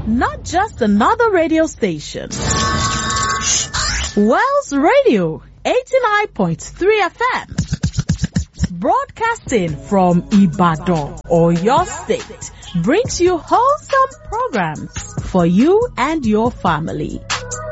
not just another radio station. Wells Radio, 89.3 FM. Broadcasting from Ibadan, or your state, brings you wholesome programs for you and your family.